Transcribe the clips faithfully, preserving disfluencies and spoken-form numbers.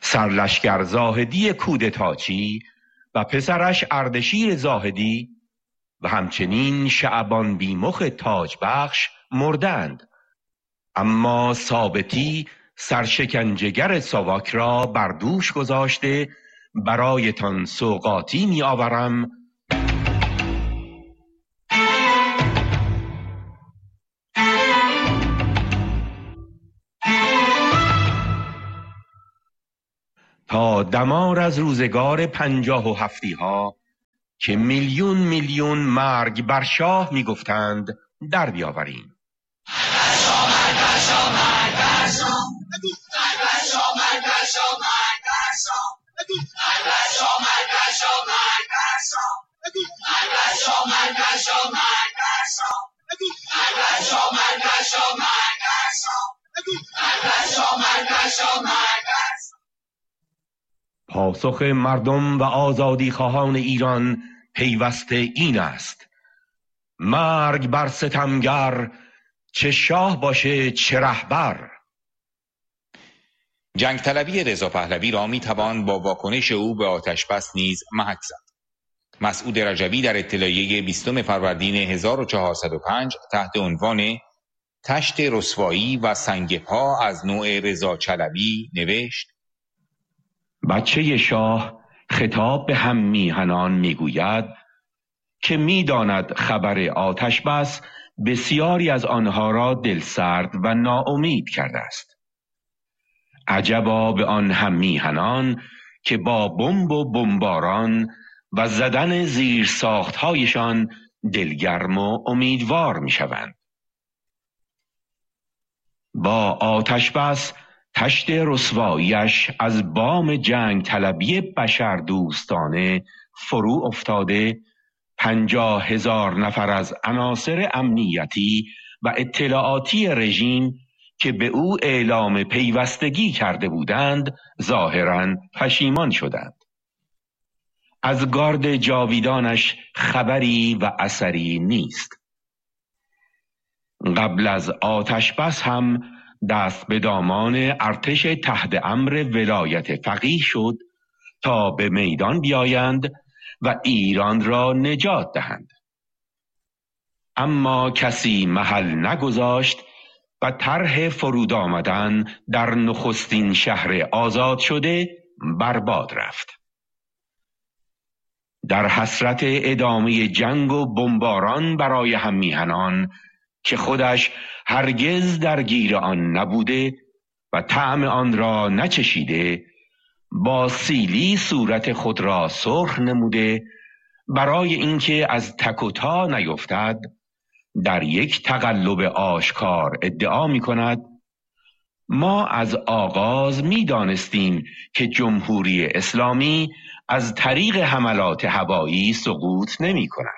سرلشکر زاهدی کودتاچی و پسرش اردشیر زاهدی و همچنین شعبان بیمخ تاج بخش مردند، اما ثابتی سرشکنجگر ساواک را بر دوش گذاشته برایتان سوغاتی می آورم تا دمار از روزگار پنجاه و هفتی ها که میلیون میلیون مرگ بر شاه می گفتند در بیاوریم. پاسخ مردم و آزادی خواهان ایران پیوسته این است: مرگ بر ستمگر، چه شاه باشه چه رهبر. جنگ طلبی رضا پهلوی را می توان با واکنش او به آتشبس نیز محک زد. مسعود رجبی در اطلاعیه بیستم فروردین هزار و چهارصد و پنج تحت عنوان تشت رسوایی و سنگ پا از نوع رضا چلبی نوشت: بچه شاه خطاب به هم میهنان میگوید که میداند خبر آتش بس بسیاری از آنها را دلسرد و ناامید کرده است. عجبا به آن هم میهنان که با بمب و بمباران و زدن زیر ساختهایشان دلگرم و امیدوار میشوند. با آتش بس تشت رسواییش از بام جنگ طلبی بشر دوستانه فرو افتاده، پنجاه هزار نفر از عناصر امنیتی و اطلاعاتی رژیم که به او اعلام پیوستگی کرده بودند ظاهراً پشیمان شدند. از گارد جاویدانش خبری و اثری نیست. قبل از آتش بس هم دست به دامان ارتش تحت امر ولایت فقیه شد تا به میدان بیایند و ایران را نجات دهند. اما کسی محل نگذاشت و طرح فرود آمدن در نخستین شهر آزاد شده برباد رفت. در حسرت ادامه جنگ و بمباران برای هم میهنان که خودش هرگز درگیر آن نبوده و طعم آن را نچشیده، با سیلی صورت خود را سرخ نموده برای اینکه از تک و تا نیفتد، در یک تقلب آشکار ادعا می کند ما از آغاز می دانستیم که جمهوری اسلامی از طریق حملات هوایی سقوط نمی کند.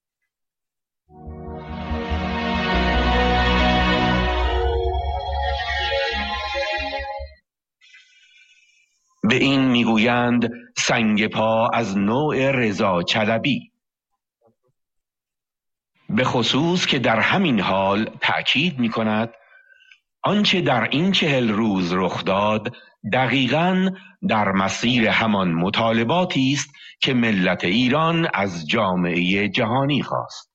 به این میگویند سنگ پا از نوع رضا چلبی، به خصوص که در همین حال تأکید می کند آنچه در این چهل روز رخ داد دقیقاً در مسیر همان مطالباتی است که ملت ایران از جامعه جهانی خواست.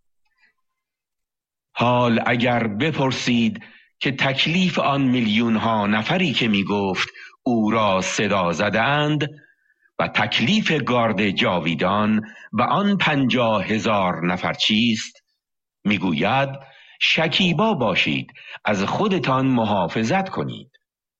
حال اگر بپرسید که تکلیف آن میلیون ها نفری که می گفت او را صدا زدند و تکلیف گارد جاویدان و آن پنجاه هزار نفر چیست، میگوید شکیبا باشید، از خودتان محافظت کنید.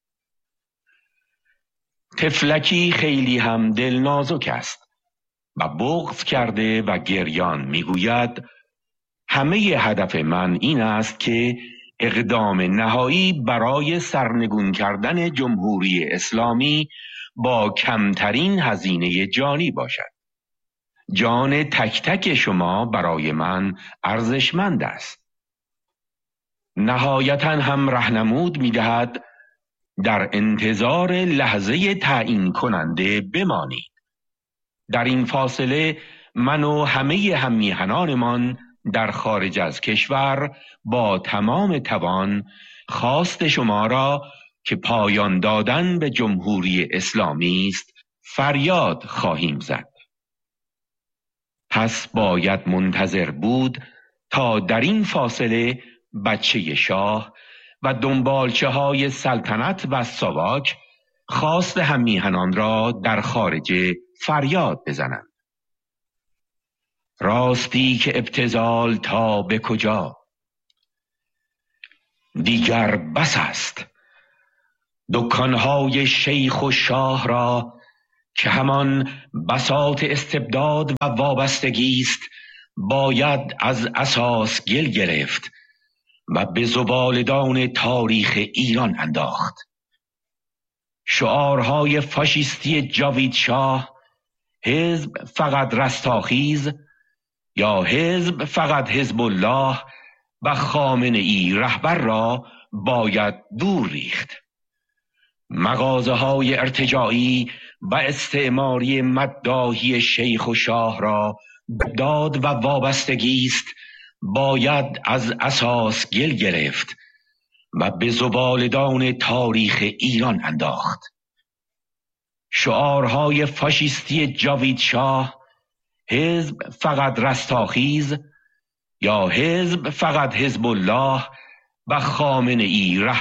طفلکی خیلی هم دل نازک است و بغض کرده و گریان میگوید همه هدف من این است که اقدام نهایی برای سرنگون کردن جمهوری اسلامی با کمترین هزینه جانی باشد. جان تک تک شما برای من ارزشمند است. نهایتاً هم راهنمود می‌دهد در انتظار لحظه تعیین کننده بمانید. در این فاصله من و همه هممیهنانمان در خارج از کشور با تمام توان خواست شما را که پایان دادن به جمهوری اسلامی است فریاد خواهیم زد. پس باید منتظر بود تا در این فاصله بچه شاه و دنبالچه های سلطنت و ساواک خواست هم میهنان را در خارج فریاد بزنند. راستی که ابتذال تا به کجا، دیگر بس است. دکانهای شیخ و شاه را که همان بساط استبداد و وابستگی است باید از اساس گل گرفت و به زبالدان تاریخ ایران انداخت. شعارهای فاشیستی جاوید شاه، حزب فقط رستاخیز یا حزب فقط حزب الله و خامنه ای رهبر را باید دور ریخت. مغازه های ارتجاعی و استعماری مداحی شیخ و شاه را داد و وابستگی است باید از اساس گل گرفت و به زبالدان تاریخ ایران انداخت. شعارهای فاشیستی جاوید شاه، حزب فقط رستاخیز یا حزب فقط حزب الله و خامنه ای رهبر